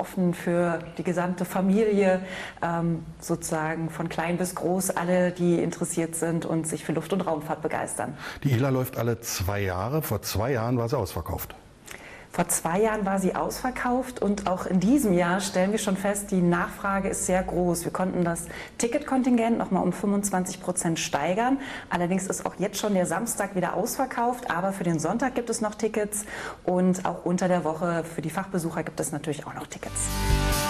offen für die gesamte Familie, sozusagen von klein bis groß, alle, die interessiert sind und sich für Luft- und Raumfahrt begeistern. Die ILA läuft alle 2 Jahre. Vor 2 Jahren war sie ausverkauft. Vor 2 Jahren war sie ausverkauft und auch in diesem Jahr stellen wir schon fest, die Nachfrage ist sehr groß. Wir konnten das Ticketkontingent noch mal um 25% steigern. Allerdings ist auch jetzt schon der Samstag wieder ausverkauft, aber für den Sonntag gibt es noch Tickets und auch unter der Woche für die Fachbesucher gibt es natürlich auch noch Tickets.